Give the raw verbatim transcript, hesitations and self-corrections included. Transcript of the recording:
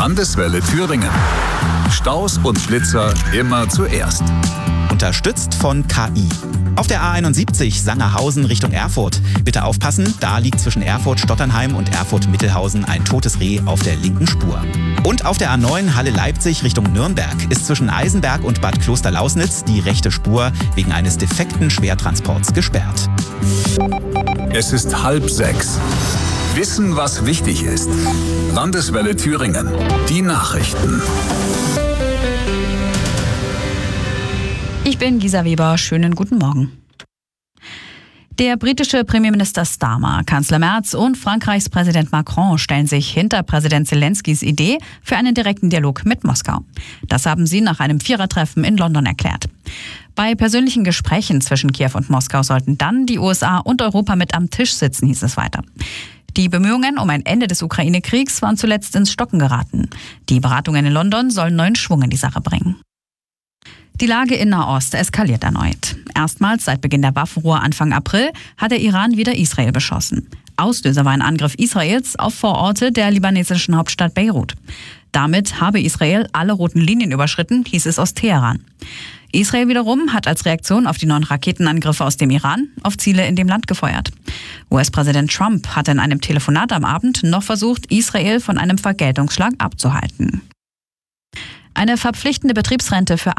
Landeswelle Thüringen. Staus und Blitzer immer zuerst. Unterstützt von K I. Auf der A einundsiebzig Sangerhausen Richtung Erfurt. Bitte aufpassen, da liegt zwischen Erfurt-Stotternheim und Erfurt-Mittelhausen ein totes Reh auf der linken Spur. Und auf der A neun Halle-Leipzig Richtung Nürnberg ist zwischen Eisenberg und Bad Klosterlausnitz die rechte Spur wegen eines defekten Schwertransports gesperrt. Es ist halb sechs. Wissen, was wichtig ist. Landeswelle Thüringen. Die Nachrichten. Ich bin Gisa Weber, schönen guten Morgen. Der britische Premierminister Starmer, Kanzler Merz und Frankreichs Präsident Macron stellen sich hinter Präsident Zelenskys Idee für einen direkten Dialog mit Moskau. Das haben sie nach einem Vierertreffen in London erklärt. Bei persönlichen Gesprächen zwischen Kiew und Moskau sollten dann die U S A und Europa mit am Tisch sitzen, hieß es weiter. Die Bemühungen um ein Ende des Ukraine-Kriegs waren zuletzt ins Stocken geraten. Die Beratungen in London sollen neuen Schwung in die Sache bringen. Die Lage in Nahost eskaliert erneut. Erstmals seit Beginn der Waffenruhe Anfang April hat der Iran wieder Israel beschossen. Auslöser war ein Angriff Israels auf Vororte der libanesischen Hauptstadt Beirut. Damit habe Israel alle roten Linien überschritten, hieß es aus Teheran. Israel wiederum hat als Reaktion auf die neuen Raketenangriffe aus dem Iran auf Ziele in dem Land gefeuert. U S-Präsident Trump hatte in einem Telefonat am Abend noch versucht, Israel von einem Vergeltungsschlag abzuhalten. Eine verpflichtende Betriebsrente für